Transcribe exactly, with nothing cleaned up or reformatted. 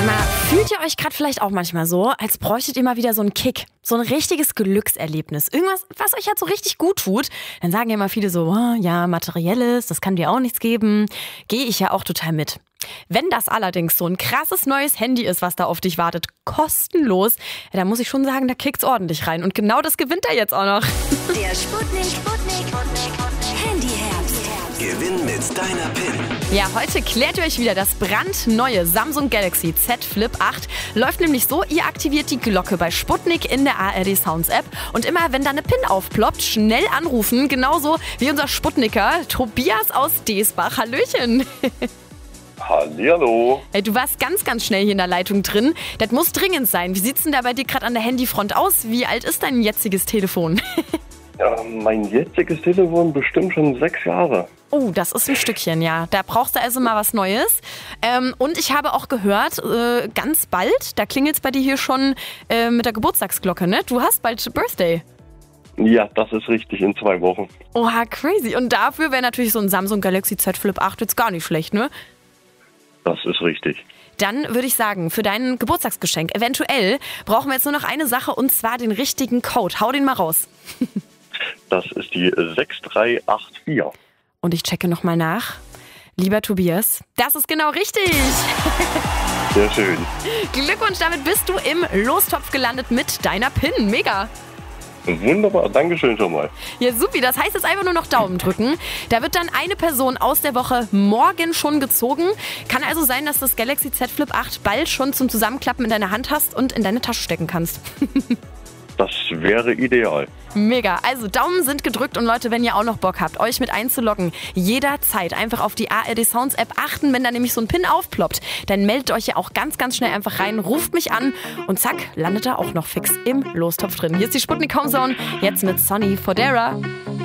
Mal, fühlt ihr euch gerade vielleicht auch manchmal so, als bräuchtet ihr mal wieder so einen Kick, so ein richtiges Glückserlebnis, irgendwas, was euch halt so richtig gut tut? Dann sagen ja immer viele so, oh, ja, Materielles, das kann dir auch nichts geben. Gehe ich ja auch total mit. Wenn das allerdings so ein krasses neues Handy ist, was da auf dich wartet, kostenlos, ja, dann muss ich schon sagen, da kickt's ordentlich rein. Und genau das gewinnt er jetzt auch noch. Der Sputnik, Sputnik, Handyherz. Gewinn mit deiner P I N. Ja, heute klärt ihr euch wieder das brandneue Samsung Galaxy Z Flip acht. Läuft nämlich so, ihr aktiviert die Glocke bei Sputnik in der A R D Sounds App und immer, wenn da eine P I N aufploppt, schnell anrufen. Genauso wie unser Sputniker Tobias aus Deesbach. Hallöchen. Hallihallo. Hey, du warst ganz, ganz schnell hier in der Leitung drin. Das muss dringend sein. Wie sieht's denn da bei dir gerade an der Handyfront aus? Wie alt ist dein jetziges Telefon? Ja, mein jetziges Telefon bestimmt schon sechs Jahre. Oh, das ist ein Stückchen, ja. Da brauchst du also mal was Neues. Ähm, und ich habe auch gehört, äh, ganz bald, da klingelt's bei dir hier schon äh, mit der Geburtstagsglocke, ne? Du hast bald Birthday. Ja, das ist richtig, in zwei Wochen. Oha, crazy. Und dafür wäre natürlich so ein Samsung Galaxy Z Flip acht jetzt gar nicht schlecht, ne? Das ist richtig. Dann würde ich sagen, für dein Geburtstagsgeschenk, eventuell brauchen wir jetzt nur noch eine Sache und zwar den richtigen Code. Hau den mal raus. Das ist die sechs drei acht vier. Und ich checke nochmal nach. Lieber Tobias, das ist genau richtig. Sehr schön. Glückwunsch, damit bist du im Lostopf gelandet mit deiner P I N. Mega. Wunderbar, Dankeschön schon mal. Ja, supi, das heißt jetzt einfach nur noch Daumen drücken. Da wird dann eine Person aus der Woche morgen schon gezogen. Kann also sein, dass das Galaxy Z Flip acht bald schon zum Zusammenklappen in deiner Hand hast und in deine Tasche stecken kannst. Das wäre ideal. Mega. Also Daumen sind gedrückt und Leute, wenn ihr auch noch Bock habt, euch mit einzuloggen, jederzeit einfach auf die A R D Sounds App achten, wenn da nämlich so ein Pin aufploppt, dann meldet euch ja auch ganz, ganz schnell einfach rein, ruft mich an und zack, landet da auch noch fix im Lostopf drin. Hier ist die Sputnik Homezone, jetzt mit Sonny Fodera.